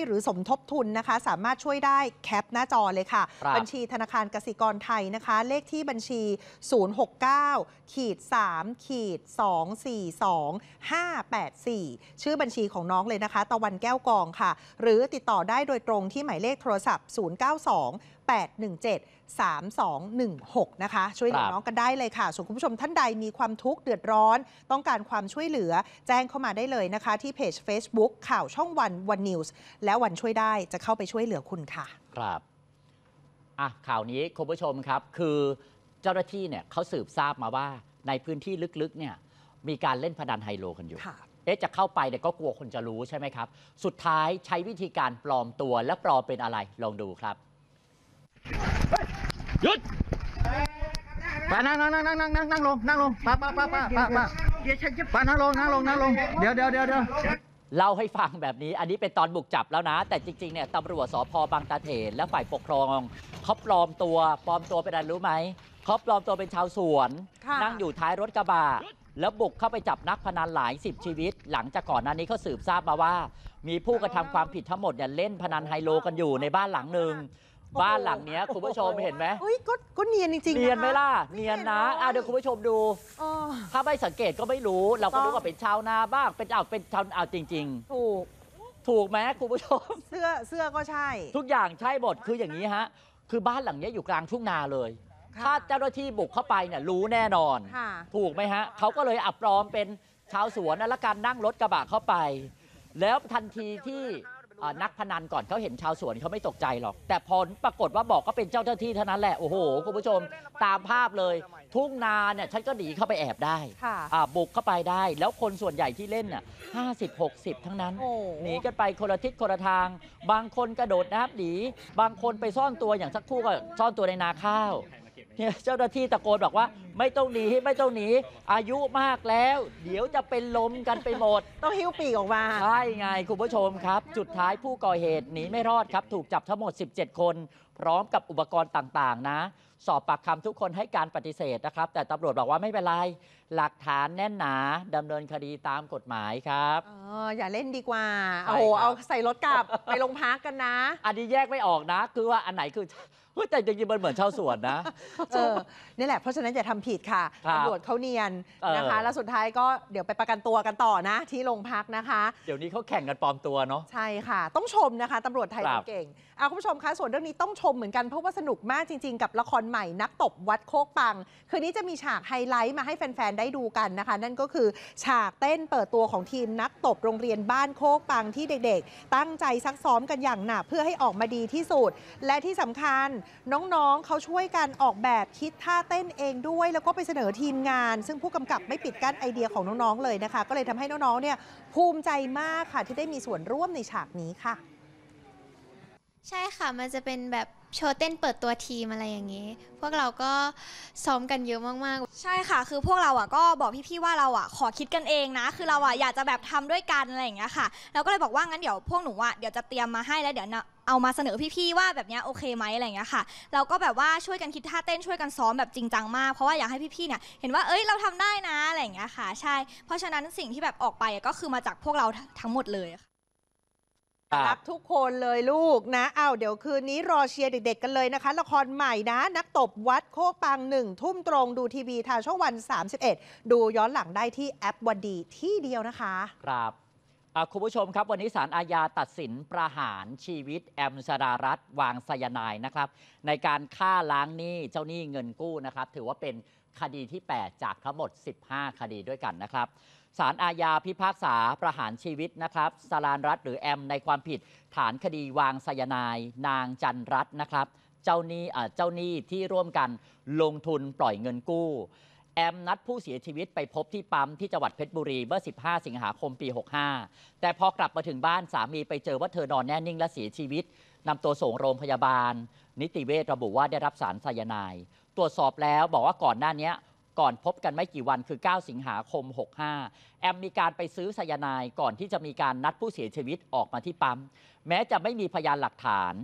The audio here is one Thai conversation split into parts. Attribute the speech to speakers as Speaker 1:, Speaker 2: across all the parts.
Speaker 1: หรือสมทบทุนนะคะสามารถช่วยได้แคปหน้าจอเลยค่ะบัญชีธนาคารกสิกรไทยนะคะเลขที่บัญชี 069-3-242-584 ชื่อบัญชีของน้องเลยนะคะตะวันแก้วกองค่ะหรือติดต่อได้โดยตรงที่หมายเลขโทรศัพท์ 092-817-3216 นะคะช่วยเหลือน้องกันได้เลยค่ะส่วนคุณผู้ชมท่านใดมีความทุกข์เดือดร้อนต้องการความช่วยเหลือแจ้งเข้ามาได้เลยนะคะที่เพจ Facebook ข่าวช่องวันนิวส์และวันช่วยได้จะเข้าไปช่วยเหลือคุณค่ะ
Speaker 2: ครับข่าวนี้คุณผู้ชมครับคือเจ้าหน้าที่เนี่ยเขาสืบทราบมาว่าในพื้นที่ลึกๆเนี่ยมีการเล่นพนันไฮโลกันอยู่จะเข้าไปเนี่ยก็กลัวคนจะรู้ใช่ไหมครับสุดท้ายใช้วิธีการปลอมตัวและปลอมเป็นอะไรลองดูครับหยุดป้านั่งลงป้าเดี๋ยวฉันจะป้านั่งลงเดี๋ยวเล่าให้ฟังแบบนี้อันนี้เป็นตอนบุกจับแล้วนะแต่จริงๆเนี่ยตำรวจสภ.บางตาเถนและฝ่ายปกครองเขาปลอมตัวเป็นอะไรรู้ไหมเขาปลอมตัวเป็นชาวสวนนั่งอยู่ท้ายรถกระบะแล้วบุกเข้าไปจับนักพนันหลาย10ชีวิตหลังจากก่อนหน้านี้เขาสืบทราบมาว่ามีผู้กระทำความผิดทั้งหมดเนี่ยเล่นพนันไฮโลกันอยู่ในบ้านหลังหนึ่งบ้านหลังนี้คุณผู้ชมเห็นไหม
Speaker 1: ก็เนียนจริงๆ
Speaker 2: เนียนไหมล่ะเนียนนะเดี๋ยวคุณผู้ชมดูถ้าไม่สังเกตก็ไม่รู้เราก็นึกว่าเป็นชาวนาบ้างเป็นชาวจริงๆถูกไหมคุณผู้ชม
Speaker 1: เสื้อก็ใช่
Speaker 2: ทุกอย่างใช่หมดคืออย่างนี้ฮะคือบ้านหลังนี้อยู่กลางทุ่งนาเลยถ้าเจ้าหน้าที่บุกเข้าไปเนี่ยรู้แน่นอนถูกไหมฮะเขาก็เลยปลอมเป็นชาวสวนและการนั่งรถกระบะเข้าไปแล้วทันทีที่นักพนันก่อนเขาเห็นชาวสวนเขาไม่ตกใจหรอกแต่พอปรากฏว่าบอกก็เป็นเจ้าหน้าที่เท่านั้นแหละโอ้โหคุณผู้ชมตามภาพเลยทุ่งนาเนี่ยฉันก็หนีเข้าไปแอบได้บุกเข้าไปได้แล้วคนส่วนใหญ่ที่เล่นน่ะ50-60ทั้งนั้นหนีกันไปคนละทิศคนละทางบางคนกระโดดน้ำหนีบางคนไปซ่อนตัวอย่างสักครู่ก็ซ่อนตัวในนาข้าวเนี่ยเจ้าหน้าที่ตะโกนบอกว่าไม่ต้องหนีอายุมากแล้วเดี๋ยวจะเป็นลมกันไปหมด
Speaker 1: ต้องหิ้วปีกออกมา
Speaker 2: ใช่ไงคุณผู้ชมครับสุดท้ายผู้ก่อเหตุหนีไม่รอดครับถูกจับทั้งหมด17คนพร้อมกับอุปกรณ์ต่างๆนะสอบปากคำทุกคนให้การปฏิเสธนะครับแต่ตำรวจบอกว่าไม่เป็นไรหลักฐานแน่นหนาดำเนินคดีตามกฎหมายครับ
Speaker 1: อย่าเล่นดีกว่าเอาใส่รถกลับไปโรงพักกันนะ
Speaker 2: อันนี้แยกไม่ออกนะคือว่าอันไหนคือแต่จริงๆมันเหมือนชาวสวนนะ
Speaker 1: นี่แหละเพราะฉะนั้นอย่าทำผิดค่ะตำรวจเขาเนียนนะคะแล้วสุดท้ายก็เดี๋ยวไปประกันตัวกันต่อนะที่โรงพักนะคะ
Speaker 2: เดี๋ยวนี้เขาแข่งกันปลอมตัวเนาะ
Speaker 1: ใช่ค่ะต้องชมนะคะตำรวจไทยเก่งคุณผู้ชมคะส่วนเรื่องนี้ต้องชมเหมือนกันเพราะว่าสนุกมากจริงๆกับละครใหม่นักตบวัดโคกปังคืนนี้จะมีฉากไฮไลท์มาให้แฟนๆได้ดูกันนะคะนั่นก็คือฉากเต้นเปิดตัวของทีมนักตบโรงเรียนบ้านโคกปังที่เด็กๆตั้งใจซักซ้อมกันอย่างหนักเพื่อให้ออกมาดีที่สุดและที่สำคัญน้องๆเขาช่วยกันออกแบบคิดท่าเต้นเองด้วยแล้วก็ไปเสนอทีมงานซึ่งผู้กำกับไม่ปิดกั้นไอเดียของน้องๆเลยนะคะก็เลยทำให้น้องๆเนี่ยภูมิใจมากค่ะที่ได้มีส่วนร่วมในฉากนี้ค่ะ
Speaker 3: ใช่ค่ะมันจะเป็นแบบโชว์เต้นเปิดตัวทีมอะไรอย่างนี้พวกเราก็ซ้อมกันเยอะมาก
Speaker 4: ๆใช่ค่ะคือพวกเราก็บอกพี่ๆว่าเราขอคิดกันเองนะคือเราอยากจะแบบทำด้วยกันอะไรอย่างเงี้ยค่ะเราก็เลยบอกว่างั้นเดี๋ยวพวกหนูเดี๋ยวจะเตรียมมาให้แล้วเดี๋ยวเอามาเสนอพี่ๆว่าแบบนี้โอเคไหมอะไรอย่างเงี้ยค่ะเราก็แบบว่าช่วยกันคิดท่าเต้นช่วยกันซ้อมแบบจริงจังมากเพราะว่าอยากให้พี่ๆเนี่ยเห็นว่าเราทำได้นะอะไรอย่างเงี้ยค่ะใช่เพราะฉะนั้นสิ่งที่แบบออกไปก็คือมาจากพวกเราทั้งหมดเลย
Speaker 1: รักทุกคนเลยลูกนะเดี๋ยวคืนนี้รอเชียร์เด็กๆกันเลยนะคะละครใหม่นะนักตบวัดโคกปัง1 ทุ่มตรงดูทีวีทางช่องวัน31ดูย้อนหลังได้ที่แอปวันดีที่เดียวนะคะ
Speaker 2: ครับคุณผู้ชมครับวันนี้ศาลอาญาตัดสินประหารชีวิตแอมสรารัตน์วางไซยาไนด์นะครับในการฆ่าล้างหนี้เจ้าหนี้เงินกู้นะครับถือว่าเป็นคดีที่8จากทั้งหมด15คดีด้วยกันนะครับศาลอาญาพิพากษาประหารชีวิตนะครับสรารัตน์หรือแอมในความผิดฐานคดีวางไซยาไนด์นางจันรัตน์นะครับเจ้าหนี้ที่ร่วมกันลงทุนปล่อยเงินกู้แอมนัดผู้เสียชีวิตไปพบที่ปั๊มที่จังหวัดเพชรบุรีเมื่อ15 สิงหาคมปี 65แต่พอกลับมาถึงบ้านสามีไปเจอว่าเธอนอนแน่นิ่งและเสียชีวิตนำตัวส่งโรงพยาบาลนิติเวชระบุว่าได้รับสารไซยาไนด์ตรวจสอบแล้วบอกว่าก่อนหน้านี้ก่อนพบกันไม่กี่วันคือ9 สิงหาคม 65แอมมีการไปซื้อไซยาไนด์ก่อนที่จะมีการนัดผู้เสียชีวิตออกมาที่ปั๊มแม้จะไม่มีพยานหลักฐาน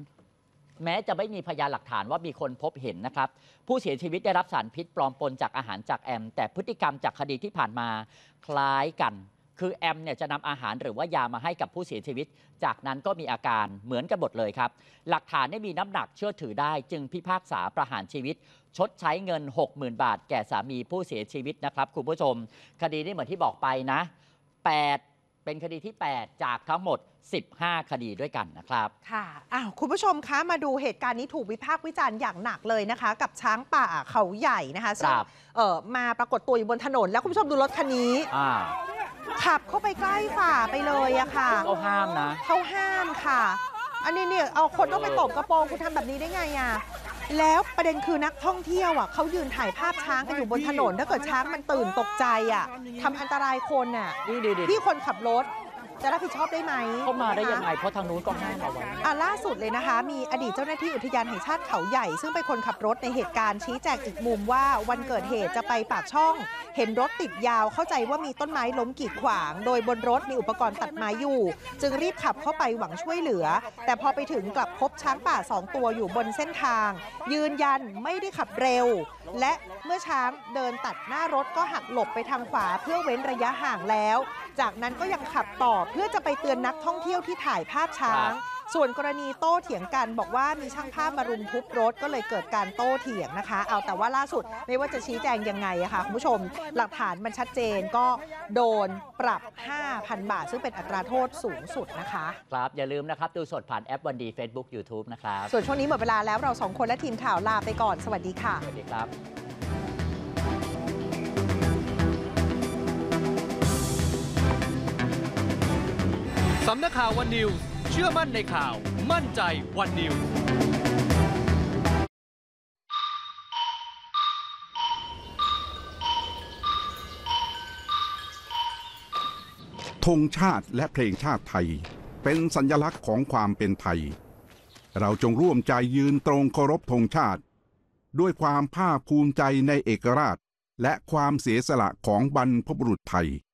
Speaker 2: ว่ามีคนพบเห็นนะครับผู้เสียชีวิตได้รับสารพิษปลอมปนจากอาหารจากแอมแต่พฤติกรรมจากคดีที่ผ่านมาคล้ายกันคือแอมเนี่ยจะนำอาหารหรือว่ายามาให้กับผู้เสียชีวิตจากนั้นก็มีอาการเหมือนกันหมดเลยครับหลักฐานได้มีน้ำหนักเชื่อถือได้จึงพิพากษาประหารชีวิตชดใช้เงิน 60,000 บาทแก่สามีผู้เสียชีวิตนะครับคุณผู้ชมคดีนี้เหมือนที่บอกไปนะ8เป็นคดีที่ 8 จากทั้งหมด 15 คดีด้วยกันนะครับ
Speaker 1: ค่ะคุณผู้ชมคะมาดูเหตุการณ์นี้ถูกวิพากษ์วิจารณ์อย่างหนักเลยนะคะกับช้างป่าเขาใหญ่นะคะซึ่งมาปรากฏตัวอยู่บนถนนแล้วคุณผู้ชมดูรถคันนี้ขับเข้าไปใกล้ฝ่าไปเลยอะค่ะ
Speaker 2: เขาห้ามนะ
Speaker 1: เขาห้ามค่ะอันนี้เนี่ยเอาคนต้องไปตบกระโปรงคุณทำแบบนี้ได้ไงอะแล้วประเด็นคือนักท่องเที่ยวเขายืนถ่ายภาพช้างกันอยู่บนถนนถ้าเกิดช้างมันตื่นตกใจทำอันตรายคนที่คนขับรถจะรับผิดชอบได้ไหม
Speaker 2: เขามาได้ยังไงเพราะทางนู้นก็ห้ามเอาไว้
Speaker 1: ล่าสุดเลยนะคะมีอดีตเจ้าหน้าที่อุทยานแห่งชาติเขาใหญ่ซึ่งเป็นคนขับรถในเหตุการณ์ชี้แจงอีกมุมว่าวันเกิดเหตุจะไปปากช่องเห็นรถติดยาวเข้าใจว่ามีต้นไม้ล้มกีดขวางโดยบนรถมีอุปกรณ์ตัดไม้อยู่จึงรีบขับเข้าไปหวังช่วยเหลือแต่พอไปถึงกลับพบช้างป่า2 ตัวอยู่บนเส้นทางยืนยันไม่ได้ขับเร็วและเมื่อช้างเดินตัดหน้ารถก็หักหลบไปทางขวาเพื่อเว้นระยะห่างแล้วจากนั้นก็ยังขับต่อเพื่อจะไปเตือนนักท่องเที่ยวที่ถ่ายภาพช้างส่วนกรณีโต้เถียงกันบอกว่ามีช่างภาพมารุมทุบรถก็เลยเกิดการโต้เถียงนะคะแต่ว่าล่าสุดไม่ว่าจะชี้แจงยังไงค่ะคุณผู้ชมหลักฐานมันชัดเจนก็โดนปรับ 5,000 บาทซึ่งเป็นอัตราโทษสูงสุดนะคะ
Speaker 2: ครับอย่าลืมนะครับดูสดผ่านแอปวันดี Facebook YouTube นะครับ
Speaker 1: ส่วนช่วงนี้หมดเวลาแล้วเรา2 คนและทีมข่าวลาไปก่อนสวัสดีค่ะ
Speaker 2: สวัสดีครับ
Speaker 5: สำนักข่าววันนิวเชื่อมั่นในข่าวมั่นใจวันนิว
Speaker 6: ธงชาติและเพลงชาติไทยเป็นสัญลักษณ์ของความเป็นไทยเราจงร่วมใจยืนตรงเคารพธงชาติด้วยความภาคภูมิใจในเอกราชและความเสียสละของบรรพบุรุษไทย